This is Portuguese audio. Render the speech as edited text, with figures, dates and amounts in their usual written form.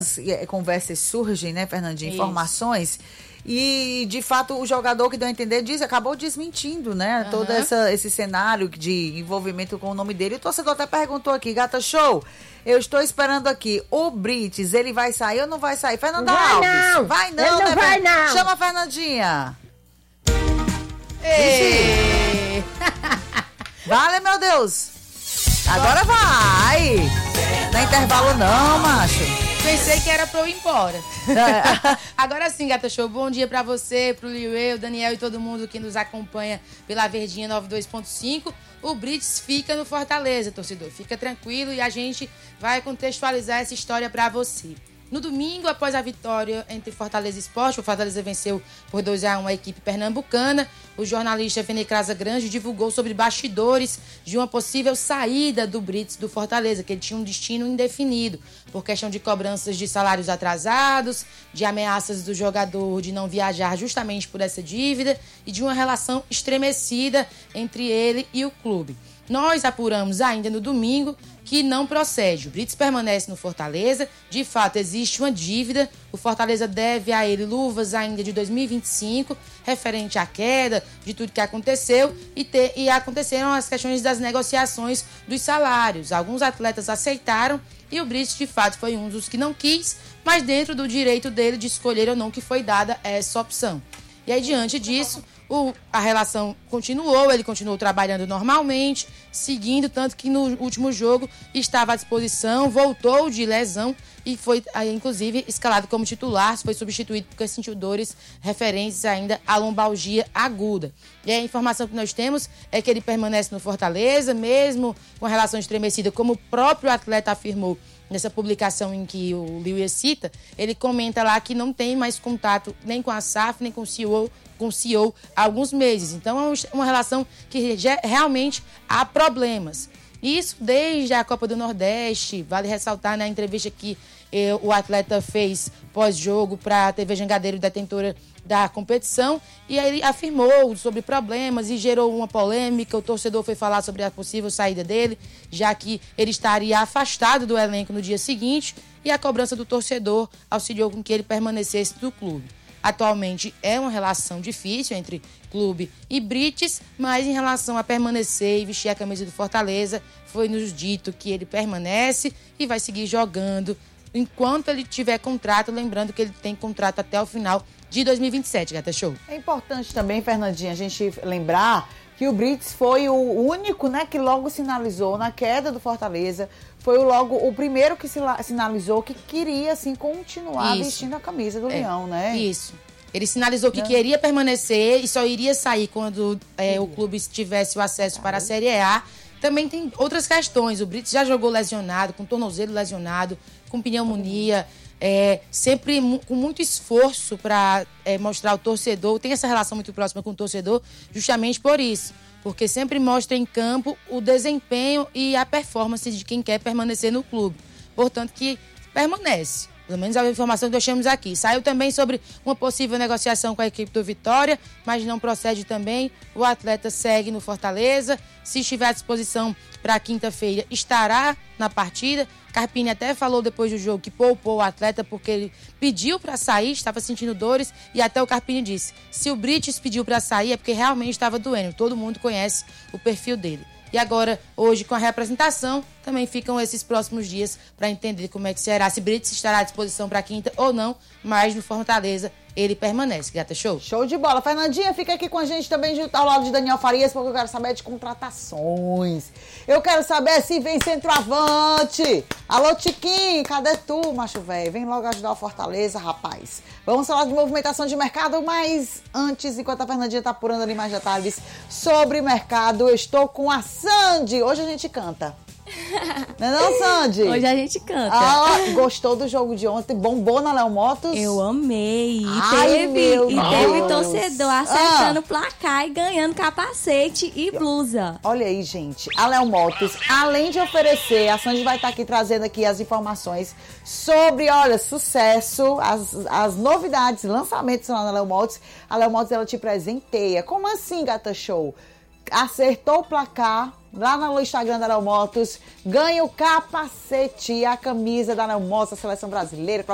conversas surgem, né, Fernandinha? Isso. Informações. E, de fato, o jogador que deu a entender acabou desmentindo, né? Todo esse cenário de envolvimento com o nome dele. O torcedor até perguntou aqui, Gata Show, eu estou esperando aqui, o Brites, ele vai sair ou não vai sair? Fernanda Alves. Não. Vai não, Ele não né? vai não. Chama a Fernandinha. Ei. Vale, meu Deus. Agora vai. Não é intervalo não, macho. Pensei que era pra eu ir embora. Agora sim, Gata Show. Bom dia pra você, pro Liuê, o Daniel e todo mundo que nos acompanha pela Verdinha 92.5. O Brites fica no Fortaleza, torcedor. Fica tranquilo e a gente vai contextualizar essa história pra você. No domingo, após a vitória entre Fortaleza e Sport, o Fortaleza venceu por 2-1 a equipe pernambucana. O jornalista Fenecrasa Grange divulgou sobre bastidores de uma possível saída do Brites do Fortaleza, que ele tinha um destino indefinido, por questão de cobranças de salários atrasados, de ameaças do jogador de não viajar justamente por essa dívida e de uma relação estremecida entre ele e o clube. Nós apuramos ainda no domingo que não procede. O Brites permanece no Fortaleza. De fato, existe uma dívida. O Fortaleza deve a ele luvas ainda de 2025, referente à queda, de tudo que aconteceu. E aconteceram as questões das negociações dos salários. Alguns atletas aceitaram e o Brites, de fato, foi um dos que não quis, mas dentro do direito dele de escolher ou não que foi dada essa opção. E aí, diante disso, a relação continuou, ele continuou trabalhando normalmente, seguindo, tanto que no último jogo estava à disposição, voltou de lesão e foi, inclusive, escalado como titular, foi substituído porque sentiu dores referentes ainda à lombalgia aguda. E a informação que nós temos é que ele permanece no Fortaleza, mesmo com a relação estremecida, como o próprio atleta afirmou nessa publicação em que o Lewis cita, ele comenta lá que não tem mais contato nem com a SAF, nem com o CEO há alguns meses. Então é uma relação que realmente há problemas. Isso desde a Copa do Nordeste. Vale ressaltar na entrevista que o atleta fez pós-jogo para a TV Jangadeiro, detentora da competição, e aí ele afirmou sobre problemas e gerou uma polêmica. O torcedor foi falar sobre a possível saída dele, já que ele estaria afastado do elenco no dia seguinte, e a cobrança do torcedor auxiliou com que ele permanecesse no clube. Atualmente é uma relação difícil entre clube e Brites, mas em relação a permanecer e vestir a camisa do Fortaleza, foi nos dito que ele permanece e vai seguir jogando enquanto ele tiver contrato, lembrando que ele tem contrato até o final de 2027, Gata Show. É importante também, Fernandinha, a gente lembrar que o Brites foi o único, né, que logo sinalizou na queda do Fortaleza, foi o primeiro que sinalizou que queria, assim, continuar vestindo a camisa do Leão, né? Isso. Ele sinalizou que queria permanecer e só iria sair quando o clube tivesse o acesso para a Série A. Também tem outras questões. O Brites já jogou lesionado, com tornozelo lesionado, com pneumonia, sempre com muito esforço para mostrar ao torcedor. Tem essa relação muito próxima com o torcedor justamente por isso. Porque sempre mostra em campo o desempenho e a performance de quem quer permanecer no clube. Portanto, que permanece. Pelo menos a informação que nós temos aqui. Saiu também sobre uma possível negociação com a equipe do Vitória, mas não procede também. O atleta segue no Fortaleza. Se estiver à disposição para quinta-feira, estará na partida. Carpini até falou depois do jogo que poupou o atleta porque ele pediu para sair, estava sentindo dores, e até o Carpini disse, se o Brites pediu para sair é porque realmente estava doendo. Todo mundo conhece o perfil dele. E agora, hoje, com a representação, também ficam esses próximos dias para entender como é que será, se Brites estará à disposição para quinta ou não, mas no Fortaleza ele permanece. Gata Show. Show de bola. Fernandinha, fica aqui com a gente também ao lado de Daniel Farias, porque eu quero saber de contratações. Eu quero saber se vem centroavante. Alô, Tiquinho, cadê tu, macho velho? Vem logo ajudar o Fortaleza, rapaz. Vamos falar de movimentação de mercado, mas antes, enquanto a Fernandinha tá apurando ali mais detalhes sobre mercado, eu estou com a Sandy. Hoje a gente canta. Não é não, Sandy? Hoje a gente canta. Gostou do jogo de ontem? Bombou na Léo Motos? Eu amei. Ai, teve torcedor acertando o placar e ganhando capacete e blusa. Olha aí, gente. A Léo Motos, além de oferecer, a Sandy vai estar aqui trazendo aqui as informações sobre, olha, sucesso, as novidades, lançamentos lá na Léo Motos. A Léo Motos, ela te presenteia. Como assim, Gata Show? Acertou o placar lá no Instagram da Léo Motos, ganha o capacete e a camisa da Léo Motos, a seleção brasileira.